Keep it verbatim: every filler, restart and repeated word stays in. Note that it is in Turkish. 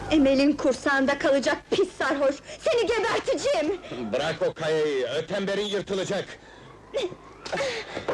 Emel'in kursağında kalacak pis sarhoş! Seni geberteceğim! Bırak o kayayı, ötemberin yırtılacak!